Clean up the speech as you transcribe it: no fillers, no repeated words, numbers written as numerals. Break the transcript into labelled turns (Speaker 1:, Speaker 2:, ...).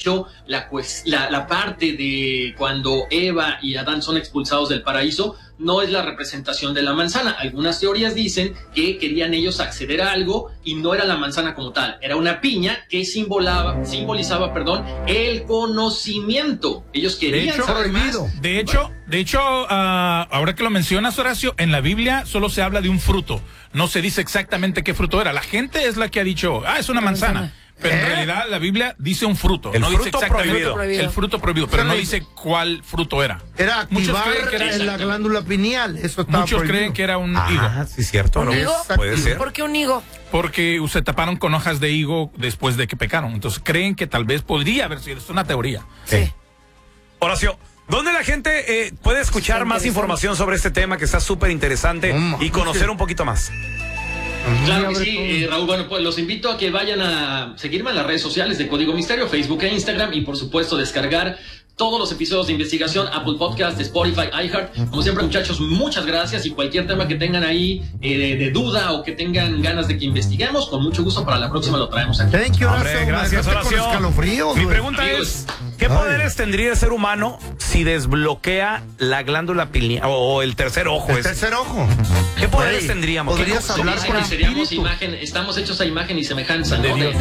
Speaker 1: hecho, la parte de cuando Eva y Adán son expulsados del paraíso no es la representación de la manzana. Algunas teorías dicen que querían ellos acceder a algo y no era la manzana como tal, era una piña que simbolizaba, el conocimiento. Ellos querían saber más.
Speaker 2: De hecho, ahora que lo mencionas, Horacio, en la Biblia solo se habla de un fruto. No se dice exactamente qué fruto era. La gente es la que ha dicho, es una manzana. Pero en realidad la Biblia dice un fruto.
Speaker 3: El
Speaker 2: no
Speaker 3: fruto
Speaker 2: dice exactamente
Speaker 3: prohibido.
Speaker 2: el fruto prohibido, pero no dice cuál fruto era.
Speaker 4: Era activar
Speaker 2: en
Speaker 4: la glándula pineal. Eso estaba
Speaker 2: Muchos
Speaker 4: prohibido.
Speaker 2: creen que era un higo.
Speaker 3: Sí, cierto.
Speaker 5: ¿Un higo?
Speaker 3: Puede ser.
Speaker 5: ¿Por qué un higo?
Speaker 2: Porque se taparon con hojas de higo después de que pecaron. Entonces creen que tal vez podría haber sido. Es una teoría.
Speaker 5: Sí.
Speaker 3: Horacio, ¿dónde la gente puede escuchar más información sobre este tema que está súper interesante y conocer un poquito más?
Speaker 1: Claro que sí, Raúl. Bueno, pues los invito a que vayan a seguirme en las redes sociales de Código Misterio, Facebook e Instagram, y por supuesto descargar todos los episodios de investigación, Apple Podcast, Spotify, iHeart. Como siempre, muchachos, muchas gracias, y cualquier tema que tengan ahí de duda o que tengan ganas de que investiguemos, con mucho gusto para la próxima lo traemos aquí.
Speaker 3: Hombre, gracias, Horacio. Mi pregunta es, ¿qué poderes tendría el ser humano si desbloquea la glándula pineal o el tercer ojo?
Speaker 4: El tercer ojo.
Speaker 3: ¿Qué poderes tendríamos?
Speaker 4: Podrías hablar con
Speaker 1: Estamos hechos a imagen y semejanza, ¿no?